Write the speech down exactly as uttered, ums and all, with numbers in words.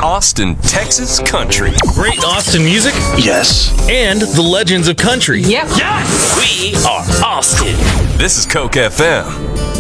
Austin, Texas country. Great Austin music? Yes. And the legends of country. Yep. Yes! We are Austin. This is Coke F M.